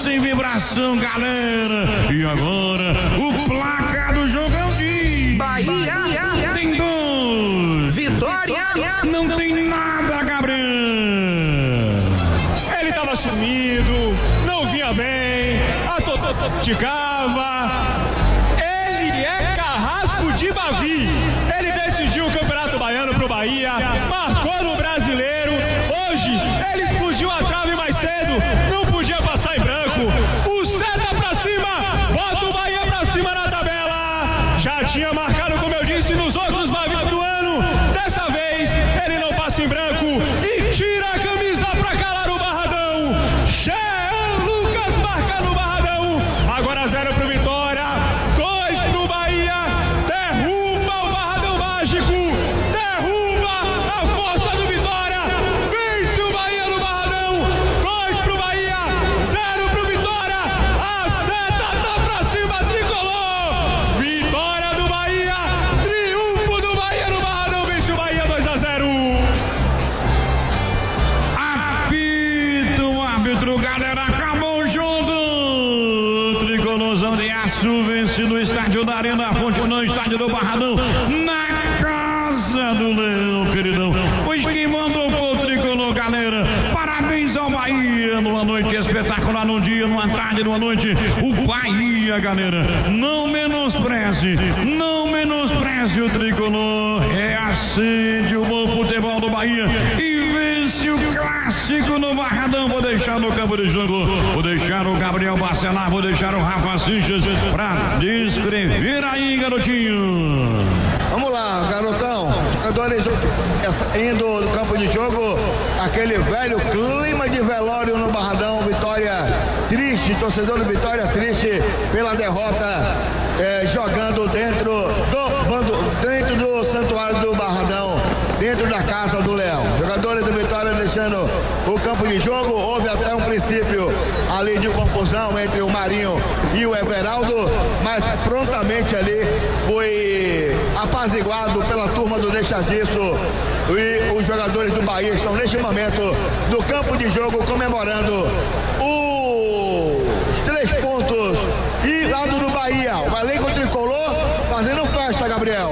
sem vibração, galera. E agora, o placar do jogão de Bahia tem 2. Vitória não tem nada, Gabriel. Ele tava sumido, não vinha bem, ticava. Ele é carrasco de Bavi. Ele decidiu o Campeonato Baiano pro Bahia, marcou no Brasileiro. Hoje ele explodiu a trave mais cedo, não podia passar em branco. O seta pra cima, bota o Bahia pra cima na tabela. Já tinha marcado, como eu disse, nos outros Bavi do ano. Dessa vez ele não passa em branco e tira a camisa pra calar o Barradão. Jean Lucas marca no Barradão. Agora 0 pro Vitória, 2 pro Bahia. Derruba o Barradão mágico, derruba a força do Vitória. Vence o Bahia no Barradão. 2 pro Bahia, 0 pro Vitória. A seta tá pra cima, tricolor. Vitória do Bahia, triunfo do Bahia no Barradão. Vence o Bahia 2-0. Apita o árbitro, galera, acabou o jogo. Tricolorzão de aço vence no estádio da Arena Fonte, no estádio do Barradão, na casa do Leão, queridão. Pois quem mandou foi o tricolor, galera. Parabéns ao Bahia, numa noite espetacular, num dia, numa tarde, numa noite. O Bahia, galera, não menospreze o tricolor. Reacende o bom futebol do Bahia e vence o clássico no Barradão. Vou deixar no campo de jogo, vou deixar o Gabriel Bacelar, vou deixar o Rafa Seixas pra descrever aí, garotinho. Vamos lá, garotão. Jogadores indo no campo de jogo, aquele velho clima de velório no Barradão. Vitória triste, torcedor do Vitória triste pela derrota, jogando dentro do santuário do Barradão, dentro da casa do Leão. Jogadores do Vitória deixando o campo de jogo. Houve até um princípio ali de confusão entre o Marinho e o Everaldo, mas prontamente ali foi apaziguado pela turma do Deixa Disso. E os jogadores do Bahia estão neste momento do campo de jogo comemorando os 3 pontos. E lado do Bahia, o elenco tricolor fazendo festa, Gabriel.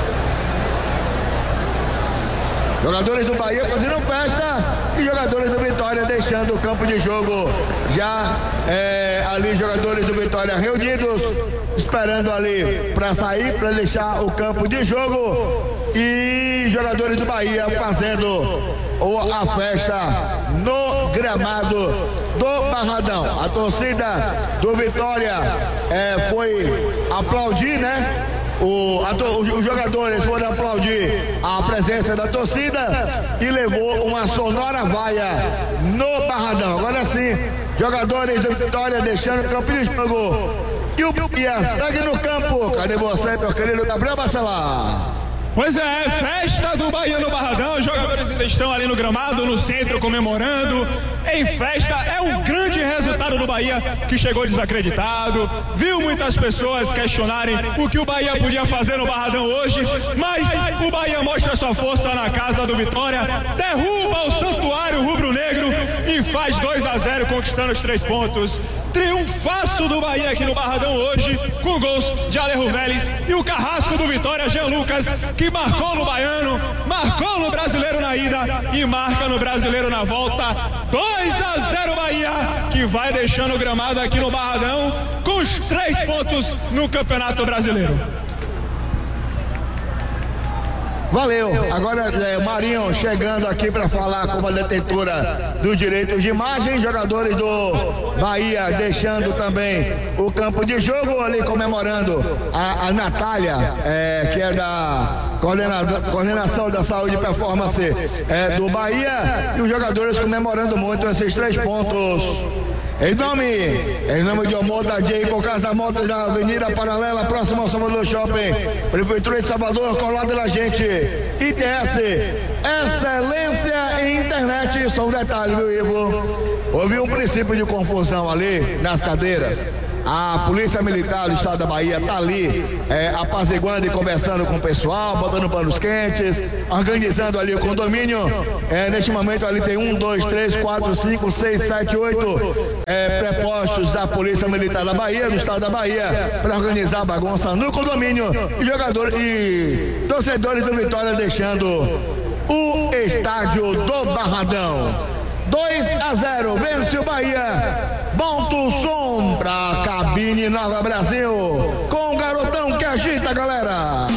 Jogadores do Bahia fazendo festa e jogadores do Vitória deixando o campo de jogo. Já ali jogadores do Vitória reunidos, esperando ali para sair, para deixar o campo de jogo. E jogadores do Bahia fazendo a festa no gramado do Barradão. A torcida do Vitória foi aplaudir, né? Os jogadores foram aplaudir a presença da torcida e levou uma sonora vaia no Barradão. Agora sim, jogadores do Vitória deixando o campo de jogo. E o Bahia segue no campo. Cadê você, meu querido Gabriel Bacelar? Pois é, festa do Bahia no Barradão. Os jogadores ainda estão ali no gramado, no centro, comemorando. Em festa, é um grande resultado do Bahia, que chegou desacreditado. Viu muitas pessoas questionarem o que o Bahia podia fazer no Barradão hoje, mas o Bahia mostra sua força na casa do Vitória, derruba o santuário rubro-negro e faz 2-0, conquistando os 3 pontos. Triunfaço do Bahia aqui no Barradão hoje, com gols de Alejo Vélez e o carrasco do Vitória, Jean Lucas, que marcou no Baiano, marcou no Brasileiro na ida e marca no Brasileiro na volta. 2-0 Bahia, que vai deixando o gramado aqui no Barradão com os 3 pontos no Campeonato Brasileiro. Valeu. Agora Marinho chegando aqui para falar com a detentora dos direitos de imagem. Jogadores do Bahia deixando também o campo de jogo, ali comemorando a Natália, que é da coordenação da saúde e performance do Bahia, e os jogadores comemorando muito esses 3 pontos. Em nome de Omor da Jacob, Casa Motos da Avenida Paralela, próximo ao Salvador Shopping, Prefeitura de Salvador, colado da gente. ITS, excelência em internet. Só um detalhe, viu, Ivo? houve um princípio de confusão ali nas cadeiras. A Polícia Militar do Estado da Bahia está ali apaziguando e conversando com o pessoal, botando panos quentes, organizando ali o condomínio. Neste momento ali tem 1, 2, 3, 4, 5, 6, 7, 8 prepostos da Polícia Militar da Bahia, do Estado da Bahia, para organizar a bagunça no condomínio. E jogadores e torcedores do Vitória deixando o estádio do Barradão. 2-0, vence o Bahia. Bota o som pra cabine Nova Brasil com o garotão que agita, galera.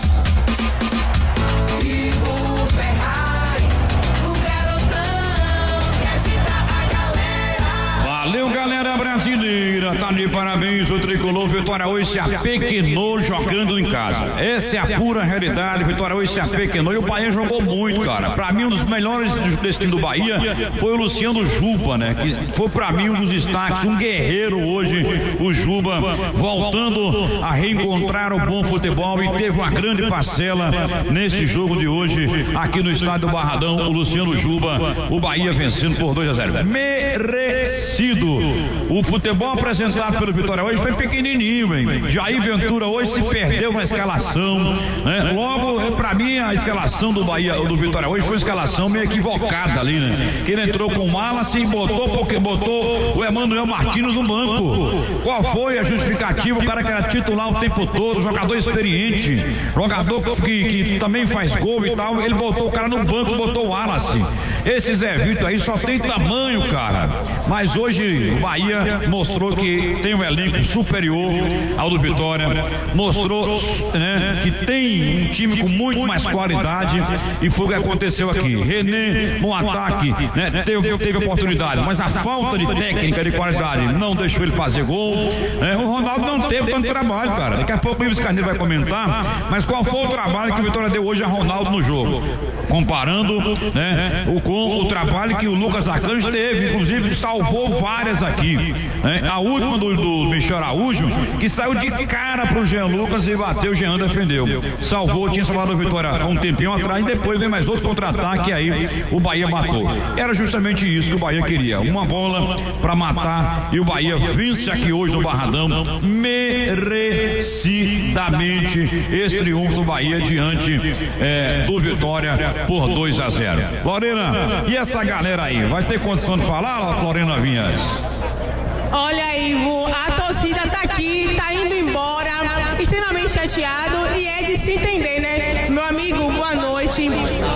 Valeu, galera brasileira, tá de parabéns, o tricolor Vitória hoje se apequenou jogando em casa. Essa é a pura realidade, Vitória hoje se apequenou e o Bahia jogou muito, cara. Pra mim, um dos melhores desse time do Bahia foi o Luciano Juba, né? Que foi pra mim um dos destaques, um guerreiro hoje, o Juba, voltando a reencontrar o bom futebol e teve uma grande parcela nesse jogo de hoje, aqui no estádio do Barradão, o Luciano Juba, o Bahia vencendo por 2-0. Merecido. O futebol apresentado pelo Vitória hoje foi pequenininho, hein? Jair Ventura hoje se perdeu na escalação, né? Logo, pra mim, a escalação do Bahia, do Vitória hoje foi uma escalação meio equivocada ali, né? Que ele entrou com o Wallace e botou o Emanuel Martins no banco. Qual foi a justificativa? O cara que era titular o tempo todo, jogador experiente, jogador que também faz gol e tal, ele botou o cara no banco, botou o Wallace. Esse Zé Vitor aí só tem tamanho, cara. Mas hoje o Bahia mostrou que tem um elenco superior ao do Vitória, mostrou, né, que tem um time com muito mais qualidade, e foi o que aconteceu aqui. René no ataque, né, teve oportunidade, mas a falta de técnica, de qualidade, não deixou ele fazer gol, né? O Ronaldo não teve tanto trabalho, cara. Daqui a pouco o Ives Carneiro vai comentar, mas qual foi o trabalho que o Vitória deu hoje a Ronaldo no jogo? Comparando, né, com o trabalho que o Lucas Arcanjo teve, inclusive salvou várias aqui, né? A última do Michel Araújo, que saiu de cara pro Jean Lucas e bateu, o Jean defendeu, salvou, tinha salvado a Vitória um tempinho atrás, e depois vem mais outro contra-ataque, e aí o Bahia matou. Era justamente isso que o Bahia queria, uma bola pra matar, e o Bahia vence aqui hoje no Barradão, merecidamente, esse triunfo do Bahia diante do Vitória por 2-0. Lorena, e essa galera aí, vai ter condição de falar, Lorena Vinhas? Olha, Ivo, a torcida tá aqui, tá indo embora, extremamente chateado, e é de se entender, né? Meu amigo, boa noite.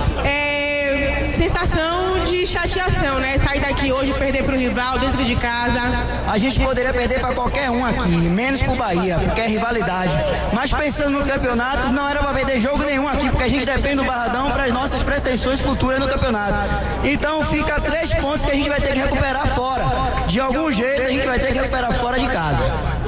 Sensação de chateação, né? Sair daqui hoje, perder pro rival dentro de casa. A gente poderia perder para qualquer um aqui, menos pro Bahia, porque é rivalidade. Mas pensando no campeonato, não era para perder jogo nenhum aqui, porque a gente depende do Barradão para as nossas pretensões futuras no campeonato. Então fica 3 pontos que a gente vai ter que recuperar fora. De algum jeito a gente vai ter que recuperar fora de casa.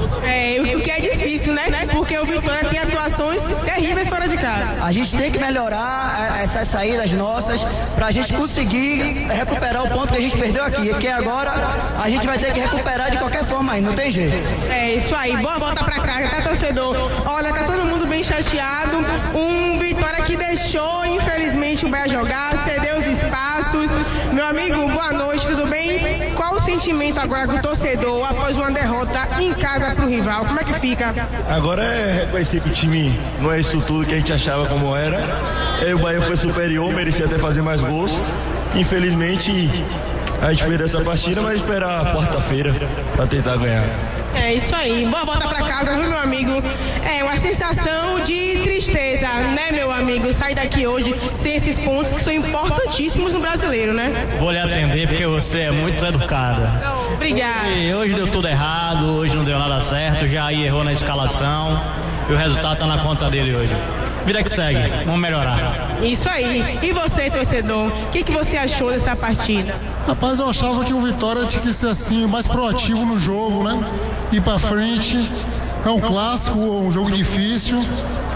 O que é difícil, né? Porque o Vitória tem atuações terríveis fora de casa. A gente tem que melhorar essas saídas nossas pra gente conseguir recuperar o ponto que a gente perdeu aqui, que agora a gente vai ter que recuperar de qualquer forma aí, não tem jeito. É isso aí, boa volta pra casa, tá, torcedor? Olha, tá todo mundo bem chateado, um Vitória que deixou, infelizmente, o Bahia jogar, cedeu os espaços. Meu amigo, boa noite, tudo bem? Qual o sentimento agora do torcedor após uma derrota em casa pro rival? Como é que fica? Agora é reconhecer que o time não é isso tudo que a gente achava como era. O Bahia foi superior, merecia até fazer mais gols. Infelizmente a gente perdeu essa partida, mas esperar quarta-feira para tentar ganhar. É isso aí, boa volta pra casa, viu, meu amigo? É uma sensação de tristeza, né, meu amigo? Sair daqui hoje sem esses pontos que são importantíssimos no brasileiro, né? Vou lhe atender porque você é muito educada. Obrigada. Hoje deu tudo errado, hoje não deu nada certo, já errou na escalação e o resultado tá na conta dele hoje. Vida que segue, vamos melhorar. Isso aí. E você, torcedor, o que você achou dessa partida? Rapaz, eu achava que o Vitória tinha que ser assim, mais proativo no jogo, né? Ir pra frente. É um clássico, um jogo difícil,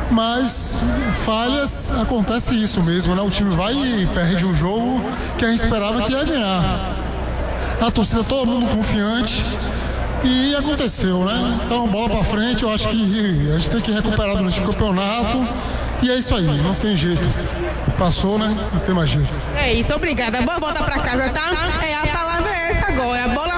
mas falhas, acontece isso mesmo, né? O time vai e perde um jogo que a gente esperava que ia ganhar. A torcida, todo mundo confiante. E aconteceu, né? Então, bola pra frente, eu acho que a gente tem que recuperar durante o campeonato. E é isso aí, não tem jeito. Passou, né? Não tem mais jeito. É isso, obrigada. Boa volta pra casa, tá? A palavra é essa agora. Bola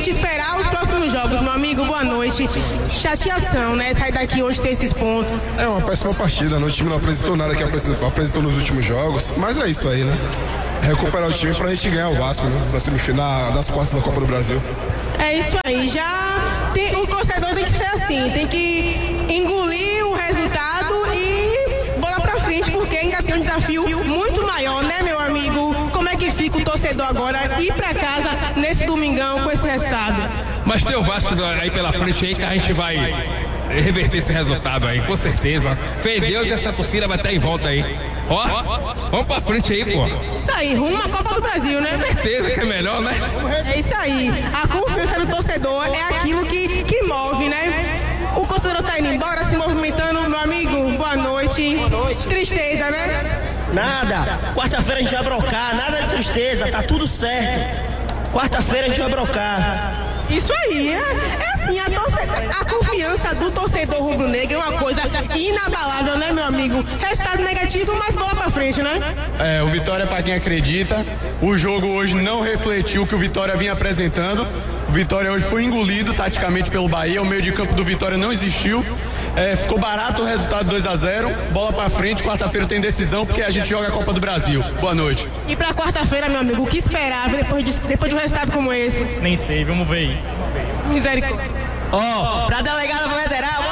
gente esperar os próximos jogos, meu amigo, boa noite. Chateação, né? Sair daqui hoje sem esses pontos. É uma péssima partida, né? O time não apresentou nada que apresentou nos últimos jogos, mas é isso aí, né? Recuperar o time pra gente ganhar o Vasco, né? Na semifinal, das quartas da Copa do Brasil. É isso aí, o torcedor tem que ser assim, tem que engolir o resultado e bola pra frente, porque ainda tem um desafio muito maior, né, meu amigo? Como é que fica o torcedor agora ir pra casa nesse domingão com esse resultado? Mas tem o Vasco aí pela frente aí que a gente vai reverter esse resultado aí, com certeza. Fé em Deus, essa torcida vai estar em volta aí. Ó, vamos pra frente aí, pô. Isso aí, rumo à Copa do Brasil, né? Certeza que é melhor, né? É isso aí. A confiança do torcedor é aquilo que move, né? O torcedor tá indo embora, se movimentando, meu amigo. Boa noite. Tristeza, né? Nada. Quarta-feira a gente vai brocar, nada de tristeza, tá tudo certo. Quarta-feira a gente vai brocar. Isso aí, é assim, a confiança do torcedor rubro-negro é uma coisa inabalável, né, meu amigo? Resultado negativo, mas bola pra frente, né? O Vitória é pra quem acredita. O jogo hoje não refletiu o que o Vitória vinha apresentando. O Vitória hoje foi engolido taticamente pelo Bahia. O meio de campo do Vitória não existiu. Ficou barato o resultado 2-0. Bola pra frente, quarta-feira tem decisão, porque a gente joga a Copa do Brasil. Boa noite. E pra quarta-feira, meu amigo, o que esperava depois de um resultado como esse? Nem sei, vamos ver aí. Misericórdia. Pra delegado pra veterano.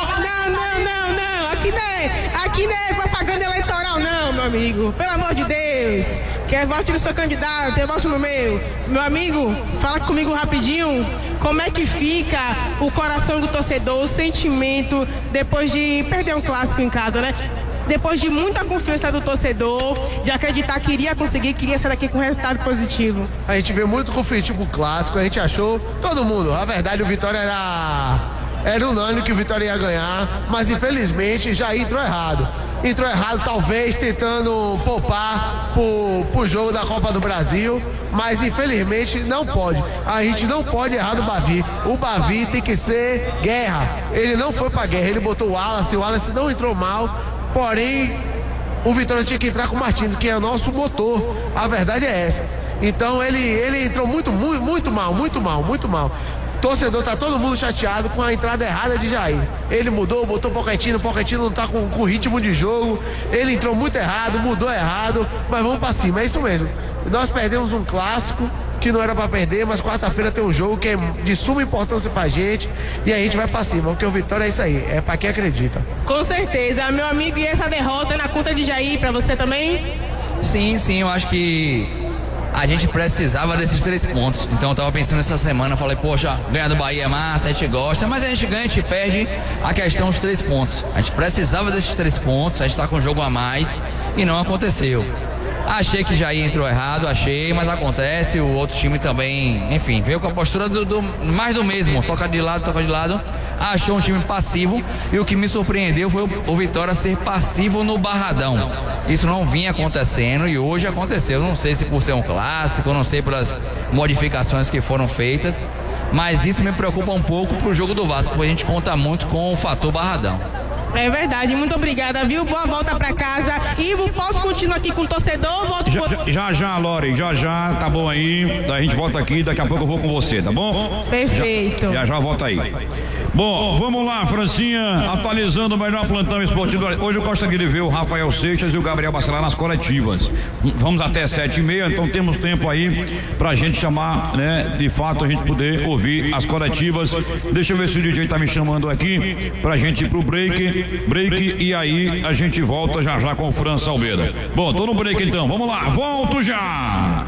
Não. Aqui não é propaganda eleitoral, não, meu amigo. Pelo amor de Deus. Quer vote no seu candidato, eu voto no meu. Meu amigo, fala comigo rapidinho. Como é que fica o coração do torcedor, o sentimento, depois de perder um clássico em casa, né? Depois de muita confiança do torcedor, de acreditar que queria sair daqui com resultado positivo. A gente veio muito confiante pro clássico, a gente achou, todo mundo, a verdade, o Vitória era unânime que o Vitória ia ganhar, mas infelizmente já entrou errado. Entrou errado, talvez tentando poupar pro jogo da Copa do Brasil, mas infelizmente não pode. A gente não pode errar do Bavi. O Bavi tem que ser guerra. Ele não foi pra guerra, ele botou o Wallace não entrou mal, porém o Vitória tinha que entrar com o Martins, que é o nosso motor. A verdade é essa. Então ele entrou muito mal. Torcedor, tá todo mundo chateado com a entrada errada de Jair. Ele mudou, botou o Pochettino não tá com ritmo de jogo. Ele entrou muito errado, mudou errado, mas vamos pra cima, é isso mesmo. Nós perdemos um clássico que não era pra perder, mas quarta-feira tem um jogo que é de suma importância pra gente e a gente vai pra cima, porque o Vitória é isso aí, é pra quem acredita. Com certeza, meu amigo, e essa derrota é na conta de Jair pra você também? Sim, eu acho que a gente precisava desses 3 pontos. Então eu tava pensando essa semana, falei, poxa, ganhar do Bahia é massa, a gente gosta, mas a gente ganha, a gente perde a questão dos 3 pontos. A gente precisava desses 3 pontos, a gente tá com um jogo a mais e não aconteceu. Achei que Jair entrou errado, mas acontece, o outro time também, enfim, veio com a postura mais do mesmo, toca de lado, achou um time passivo e o que me surpreendeu foi o Vitória ser passivo no Barradão. Isso não vinha acontecendo e hoje aconteceu, não sei se por ser um clássico, não sei pelas modificações que foram feitas, mas isso me preocupa um pouco pro jogo do Vasco, porque a gente conta muito com o fator Barradão. É verdade, muito obrigada, viu? Boa volta pra casa. Ivo, posso continuar aqui com o torcedor? Já, Lore, já, tá bom aí. A gente volta aqui, daqui a pouco eu vou com você, tá bom? Perfeito. Já volta aí. Bom, vamos lá, Francinha, atualizando o melhor plantão esportivo. Hoje eu gostaria de ver o Rafael Seixas e o Gabriel Bacelar nas coletivas. Vamos até 7h30, então temos tempo aí pra gente chamar, né? De fato, a gente poder ouvir as coletivas. Deixa eu ver se o DJ tá me chamando aqui pra gente ir pro break, e aí a gente volta já com o Fran Salveira. Bom, tô no break então, vamos lá, volto já!